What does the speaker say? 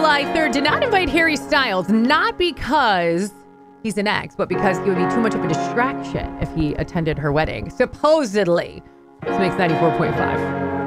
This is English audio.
July 3rd did not invite Harry Styles, not because he's an ex, but because he would be too much of a distraction if he attended her wedding. Supposedly. This makes 94.5.